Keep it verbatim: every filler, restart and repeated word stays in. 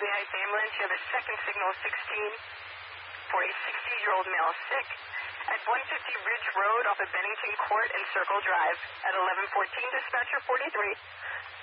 Berkeley Heights ambulance. You have a second signal sixteen for a sixty-year-old male sick at one fifty Ridge Road off of Bennington Court and Circle Drive. At eleven fourteen, dispatcher forty-three.